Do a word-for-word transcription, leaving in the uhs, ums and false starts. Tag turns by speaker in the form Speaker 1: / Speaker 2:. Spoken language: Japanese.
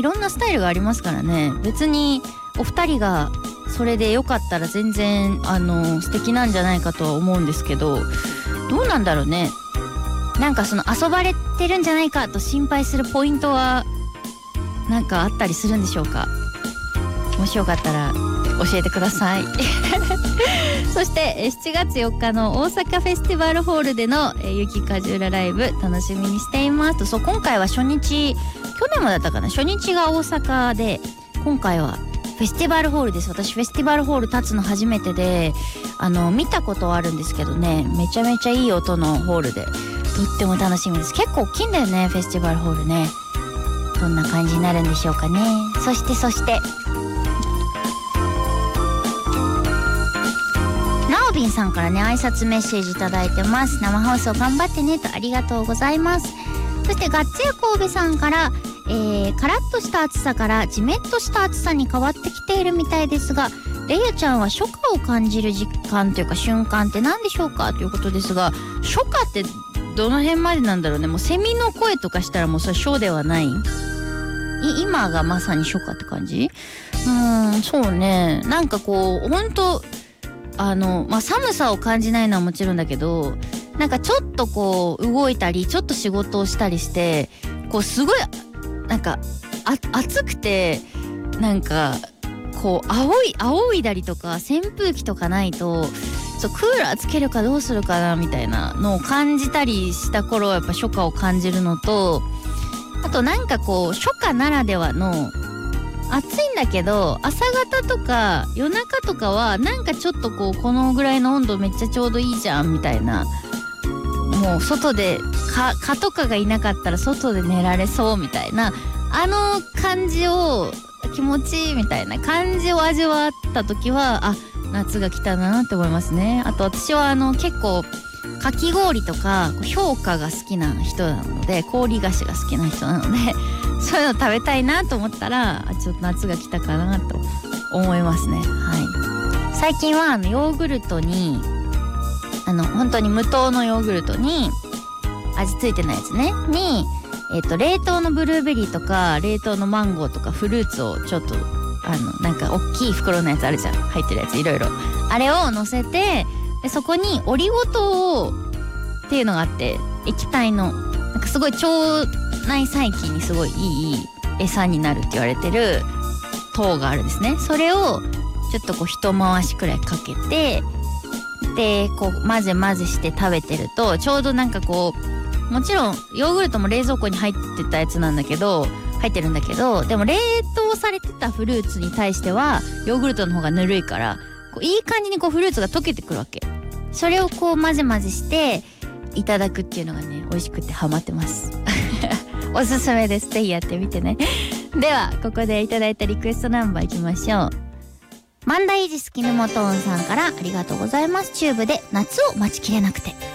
Speaker 1: いろんなスタイルがありますからね。別にお二人がそれでよかったら全然あの素敵なんじゃないかとは思うんですけど、どうなんだろうね。なんかその遊ばれてるんじゃないかと心配するポイントはなんかあったりするんでしょうか。もしよかったら教えてくださいそしてしちがつよっかの大阪フェスティバルホールでの雪かじゅらライブ楽しみにしています。そう、今回は初日、去年もだったかな、初日が大阪で、今回はフェスティバルホールです。私フェスティバルホール立つの初めてで、あの見たことはあるんですけどね、めちゃめちゃいい音のホールでとっても楽しみです。結構大きいんだよね、フェスティバルホールね。どんな感じになるんでしょうかね。そしてそしてなおびんさんからね、挨拶メッセージいただいてます。生放送頑張ってねと、ありがとうございます。そしてガッツヤ神戸さんから、えー、カラッとした暑さからジメッとした暑さに変わってきているみたいですが、レイヤちゃんは初夏を感じる実感というか瞬間って何でしょうかということですが、初夏ってどの辺までなんだろうね。もうセミの声とかしたらもうそれ初ではない、い今がまさに初夏って感じ。うーん、そうね。なんかこうほんとあの、まあ、寒さを感じないのはもちろんだけど、なんかちょっとこう動いたりちょっと仕事をしたりして、こうすごいなんかあ暑くて、なんかこう青い青いだりとか扇風機とかないと、そうクーラーつけるかどうするかなみたいなのを感じたりした頃はやっぱ初夏を感じるのと、あとなんかこう初夏ならではの暑いんだけど朝方とか夜中とかはなんかちょっとこうこのぐらいの温度めっちゃちょうどいいじゃんみたいな、もう外で蚊蚊とかがいなかったら外で寝られそうみたいな、あの感じを気持ちいいみたいな感じを味わった時は、あ、夏が来たなって思いますね。あと私はあの結構かき氷とか氷菓が好きな人なので、氷菓子が好きな人なのでそういうの食べたいなと思ったらちょっと夏が来たかなと思いますね。はい。最近はあのヨーグルトにあの本当に無糖のヨーグルトに味付いてないやつねに、えーと、冷凍のブルーベリーとか冷凍のマンゴーとかフルーツをちょっとあのなんか大きい袋のやつあるじゃん、入ってるやついろいろ、あれを乗せて、でそこにオリゴ糖をっていうのがあって、液体のなんかすごい腸内細菌にすごいいい餌になるって言われてる糖があるんですね。それをちょっとこう一回しくらいかけて、でこう混ぜ混ぜして食べてるとちょうどなんかこう、もちろんヨーグルトも冷蔵庫に入ってたやつなんだけど入ってるんだけど、でも冷凍されてたフルーツに対してはヨーグルトの方がぬるいから、こういい感じにこうフルーツが溶けてくるわけ。それをこう混ぜ混ぜしていただくっていうのがね、美味しくてハマってますおすすめです。ぜひやってみてねではここでいただいたリクエストナンバーいきましょう。マンダイジスキヌモトーンさんからありがとうございます。チューブで夏を待ちきれなくて。